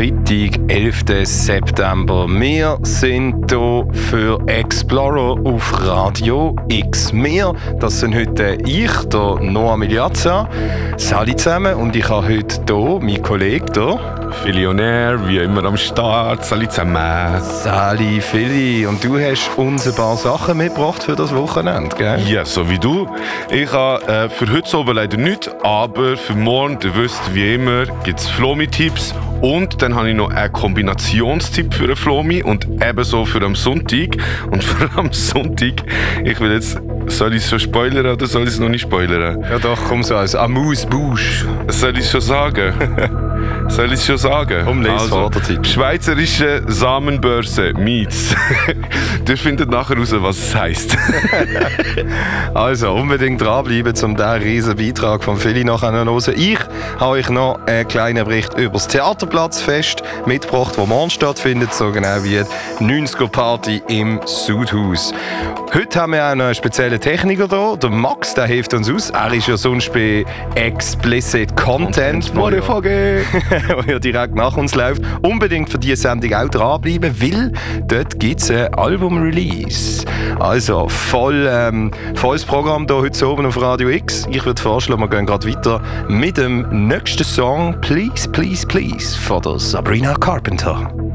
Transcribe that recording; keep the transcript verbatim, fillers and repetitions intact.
Freitag, elften September. Wir sind hier für Explorer auf Radio X. Wir, das sind heute ich, der Noah Migliazza. Salut zusammen und ich habe heute hier meinen Kollegen hier. Filionaire, wie immer am Start. Salut zusammen. Salut Fili. Und du hast uns ein paar Sachen mitgebracht für das Wochenende, gell? Ja, so wie du. Ich habe äh, für heute so leider nichts, aber für morgen, ihr wisst, wie immer, gibt es Flomi-Tipps. Und dann habe ich noch einen Kombinationstipp für einen Flomi und ebenso für am Sonntag. Und für am Sonntag, ich will jetzt, soll ich es schon spoilern oder soll ich es noch nicht spoilern? Ja doch, komm so als Amuse-Bouche. Soll ich es schon sagen? Soll ich es schon sagen? Um les also, vor der Zeit. Schweizerische Samenbörse meets. Ihr findet nachher raus, was es heisst. Also unbedingt dranbleiben, um diesen riesen Beitrag von Fili nachher zu hören. Ich habe euch noch einen kleinen Bericht über das Theaterplatzfest mitgebracht, das morgen stattfindet, so genau wie die neunziger-Party im Sudhaus. Heute haben wir auch noch einen speziellen Techniker hier, der Max, der hilft uns aus. Er ist ja sonst bei Explicit Content, Motherfucker, der ja direkt nach uns läuft. Unbedingt für diese Sendung auch dranbleiben, weil dort gibt es ein Album-Release. Also voll, ähm, volles Programm hier heute oben auf Radio X. Ich würde vorschlagen, wir gehen gerade weiter mit dem nächsten Song, Please, Please, Please, von der Sabrina Carpenter.